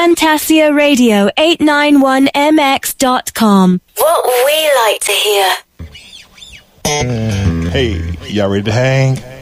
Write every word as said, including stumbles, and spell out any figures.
Fantasia Radio eight nine one M X dot com. What we like to hear. Hey, y'all ready to hang?